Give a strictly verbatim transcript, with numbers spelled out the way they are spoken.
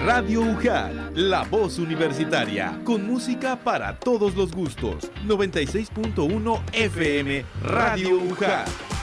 Radio UJAT, la voz universitaria, con música para todos los gustos. noventa y seis punto uno F M, Radio UJAT.